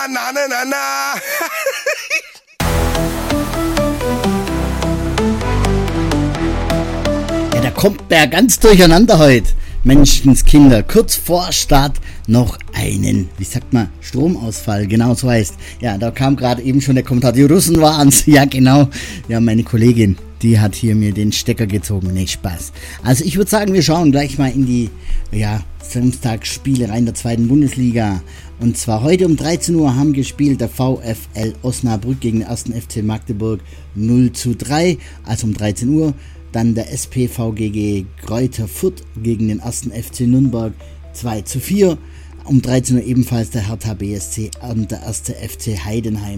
na, na, na, na. Ja, da kommt man ja ganz durcheinander heute. Menschenskinder, kurz vor Start noch einen, wie sagt man, Stromausfall, genau so heißt. Ja, da kam gerade eben schon der Kommentar, die Russen waren's. Ja, genau. Ja, meine Kollegin, die hat hier mir den Stecker gezogen. Nee, Spaß. Also ich würde sagen, wir schauen gleich mal in die, Samstagsspiele rein der zweiten Bundesliga. Und zwar heute um 13 Uhr haben gespielt der VfL Osnabrück gegen den 1. FC Magdeburg 0:3, also um 13 Uhr. Dann der SPVGG Greuther Fürth gegen den 1. FC Nürnberg 2:4. Um 13 Uhr ebenfalls der Hertha BSC und der 1. FC Heidenheim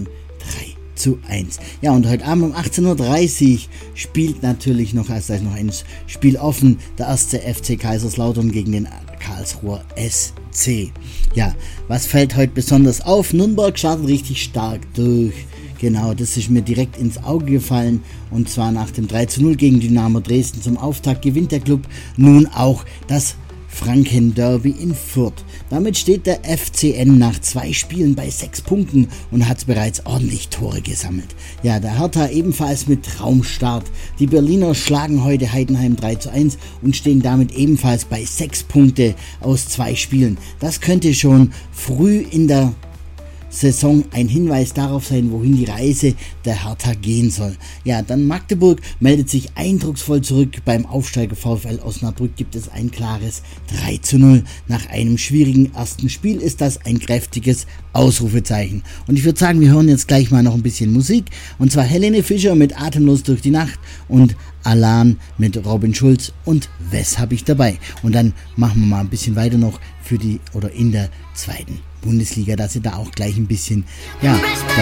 3:1. Ja, und heute Abend um 18:30 Uhr spielt natürlich noch, also da ist noch ein Spiel offen, der 1. FC Kaiserslautern gegen den Karlsruher SC. Ja, was fällt heute besonders auf? Nürnberg startet richtig stark durch. Genau, das ist mir direkt ins Auge gefallen, und zwar nach dem 3:0 gegen Dynamo Dresden zum Auftakt gewinnt der Club nun auch das Franken-Derby in Fürth. Damit steht der FCN nach 2 Spielen bei 6 Punkten und hat bereits ordentlich Tore gesammelt. Ja, der Hertha ebenfalls mit Traumstart. Die Berliner schlagen heute Heidenheim 3:1 und stehen damit ebenfalls bei 6 Punkte aus 2 Spielen. Das könnte schon früh in der Saison ein Hinweis darauf sein, wohin die Reise der Hertha gehen soll. Ja, dann Magdeburg meldet sich eindrucksvoll zurück. Beim Aufsteiger VfL Osnabrück gibt es ein klares 3:0. Nach einem schwierigen ersten Spiel ist das ein kräftiges Ausrufezeichen. Und ich würde sagen, wir hören jetzt gleich mal noch ein bisschen Musik. Und zwar Helene Fischer mit Atemlos durch die Nacht und Alan mit Robin Schulz und Wes habe ich dabei. Und dann machen wir mal ein bisschen weiter noch in der zweiten Bundesliga, dass ihr da auch gleich ein bisschen,